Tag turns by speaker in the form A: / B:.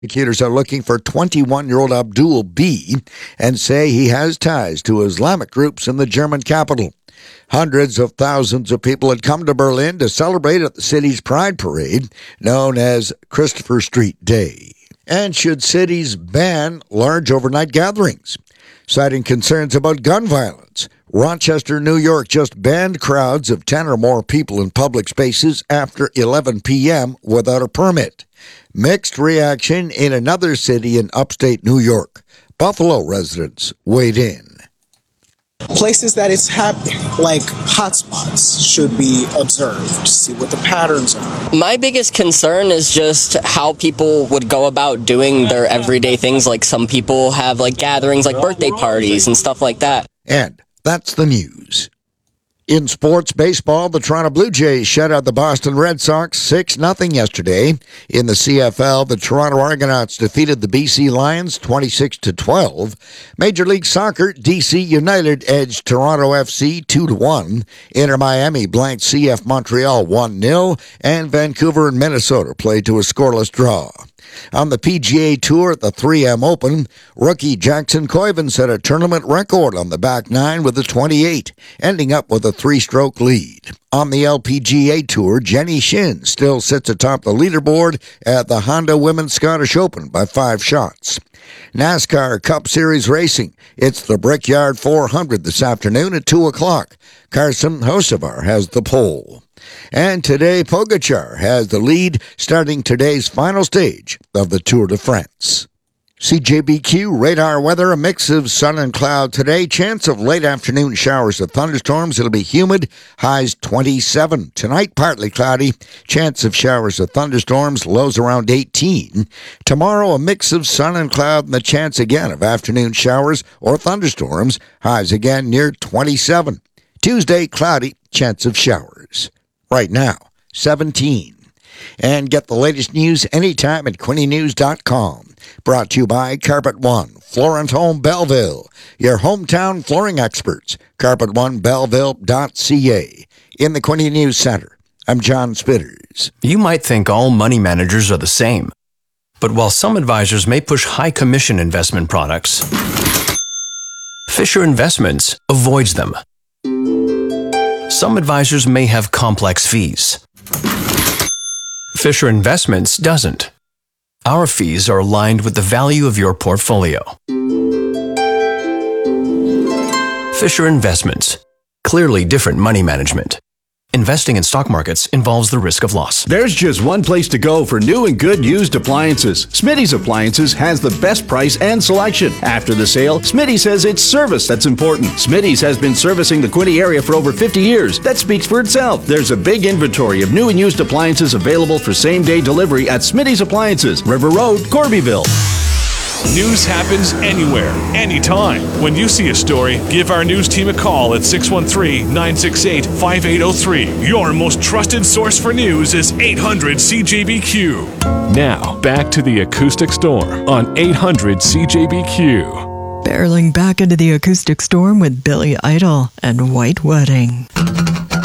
A: Prosecutors are looking for 21-year-old Abdul B. and say he has ties to Islamic groups in the German capital. Hundreds of thousands of people had come to Berlin to celebrate at the city's Pride Parade, known as Christopher Street Day. And should cities ban large overnight gatherings? Citing concerns about gun violence, Rochester, New York just banned crowds of 10 or more people in public spaces after 11 p.m. without a permit. Mixed reaction in another city in upstate New York. Buffalo residents weighed in.
B: Places that it's happening, like hotspots, should be observed to see what the patterns are.
C: My biggest concern is just how people would go about doing their everyday things. Like some people have like gatherings, like birthday parties and stuff like that.
A: And that's the news. In sports baseball, the Toronto Blue Jays shut out the Boston Red Sox 6-0 yesterday. In the CFL, the Toronto Argonauts defeated the BC Lions 26-12. Major League Soccer, DC United edged Toronto FC 2-1. Inter Miami blanked CF Montreal 1-0, and Vancouver and Minnesota played to a scoreless draw. On the PGA Tour at the 3M Open, rookie Jackson Koiven set a tournament record on the back nine with a 28, ending up with a three-stroke lead. On the LPGA Tour, Jenny Shin still sits atop the leaderboard at the Honda Women's Scottish Open by 5 shots. NASCAR Cup Series racing. It's the Brickyard 400 this afternoon at 2 o'clock. Carson Hocevar has the pole. And today, Pogacar has the lead, starting today's final stage of the Tour de France. CJBQ radar weather, a mix of sun and cloud today. Chance of late afternoon showers of thunderstorms. It'll be humid. Highs 27. Tonight, partly cloudy. Chance of showers of thunderstorms. Lows around 18. Tomorrow, a mix of sun and cloud and the chance again of afternoon showers or thunderstorms. Highs again near 27. Tuesday, cloudy. Chance of showers. Right now, 17. And get the latest news anytime at QuinnyNews.com. Brought to you by Carpet One, Florent Home Belleville, your hometown flooring experts. CarpetOneBelleville.ca. In the Quinny News Center, I'm John Spitters.
D: You might think all money managers are the same. But while some advisors may push high commission investment products, Fisher Investments avoids them. Some advisors may have complex fees. Fisher Investments doesn't. Our fees are aligned with the value of your portfolio. Fisher Investments. Clearly different money management. Investing in stock markets involves the risk of loss.
E: There's just one place to go for new and good used appliances. Smitty's Appliances has the best price and selection. After the sale, Smitty says it's service that's important. Smitty's has been servicing the Quinny area for over 50 years. That speaks for itself. There's a big inventory of new and used appliances available for same-day delivery at Smitty's Appliances, River Road, Corbyville.
F: News happens anywhere, anytime. When you see a story, give our news team a call at 613-968-5803. Your most trusted source for news is 800 CJBQ. Now, back to the Acoustic Storm on 800 CJBQ.
G: Barreling back into the Acoustic Storm with Billy Idol and White Wedding.